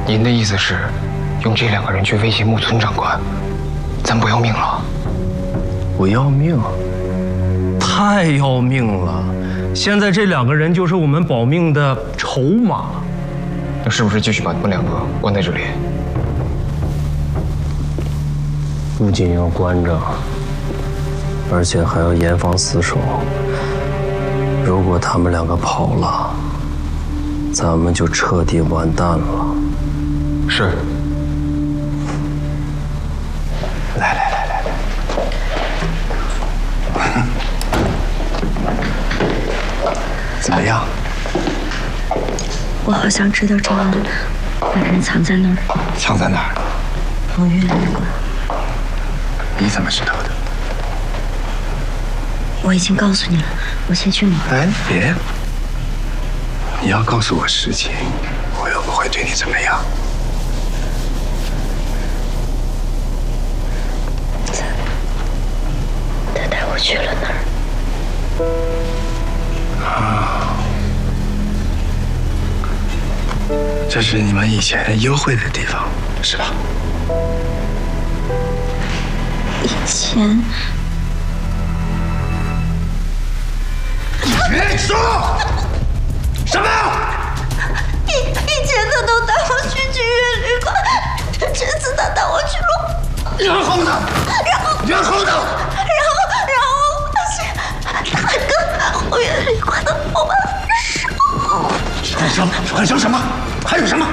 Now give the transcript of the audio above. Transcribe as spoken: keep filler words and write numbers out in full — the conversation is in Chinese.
您的意思是，用这两个人去威胁木村长官，咱不要命了？ 不要命？太要命了！现在这两个人就是我们保命的筹码。 那是不是继续把他们两个关在这里？ 不仅要关着，而且还要严防死守。如果他们两个跑了，咱们就彻底完蛋了。 是。 来来来来来，怎么样？ 我好像知道这个那个人藏在那儿。 藏在哪儿？ 风月旅馆。 你怎么知道的？ 我已经告诉你了，我先去忙。 哎，别！你要告诉我实情，我又不会对你怎么样。 他带我去了哪儿？ 啊，这是你们以前幽会的地方，是吧？ 以前。 你说什么？ 以以前他都带我去剧院旅馆，这次他带我去了。 然后呢？ 然后， 然后呢？ 然后，然后我发现他还跟后院旅馆的伙伴熟。 还生还生什么？还有什么？